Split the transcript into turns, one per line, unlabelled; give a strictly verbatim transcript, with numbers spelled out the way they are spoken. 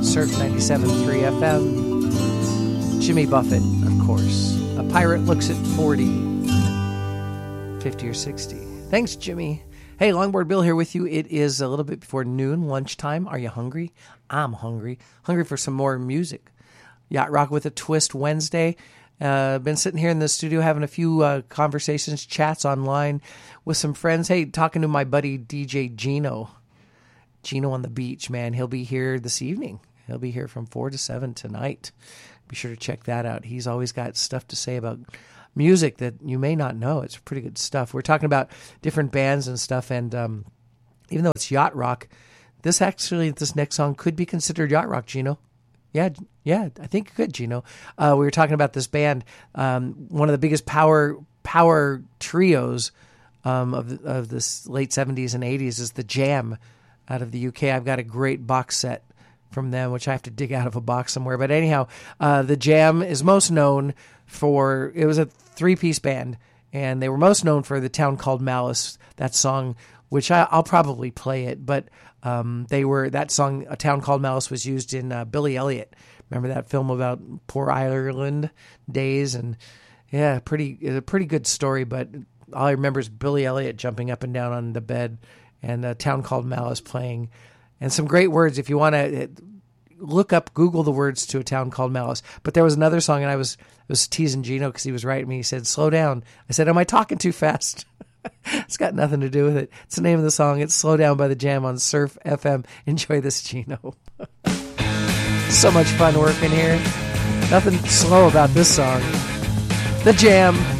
Surf ninety-seven point three F M. Jimmy Buffett, of course. A pirate looks at forty, fifty or sixty. Thanks, Jimmy. Hey, Longboard Bill here with you. It is a little bit before noon, lunchtime. Are you hungry? I'm hungry. Hungry for some more music. Yacht Rock with a Twist Wednesday. Uh, been sitting here in the studio having a few uh, conversations, chats online with some friends. Hey, talking to my buddy D J Gino. Gino on the beach, man. He'll be here this evening. He'll be here from four to seven tonight. Be sure to check that out. He's always got stuff to say about music that you may not know. It's pretty good stuff. We're talking about different bands and stuff, and um, even though it's yacht rock, this actually, this next song could be considered yacht rock, Gino. Yeah, yeah, I think it could, Gino. Uh, we were talking about this band, um, one of the biggest power power trios um, of the, of this late seventies and eighties is the Jam out of the U K. I've got a great box set from them, which I have to dig out of a box somewhere. But anyhow, uh, the Jam is most known for, it was a three-piece band, and they were most known for The Town Called Malice, that song, which I, I'll probably play it, but um, they were, that song, A Town Called Malice, was used in uh, Billy Elliot. Remember that film about poor Ireland days? And yeah, pretty, a pretty good story, but all I remember is Billy Elliot jumping up and down on the bed and A Town Called Malice playing. And some great words. If you want to look up, Google the words to A Town Called Malice. But there was another song, and I was was teasing Gino because he was writing me. He said, slow down. I said, am I talking too fast? It's got nothing to do with it. It's the name of the song. It's Slow Down by the Jam on Surf F M. Enjoy this, Gino. So much fun working here. Nothing slow about this song. The Jam.